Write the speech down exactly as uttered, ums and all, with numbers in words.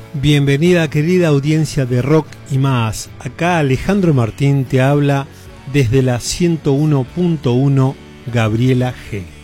Bienvenida querida audiencia de Rock y Más. Acá Alejandro Martín te habla desde la ciento uno punto uno Gabriela G.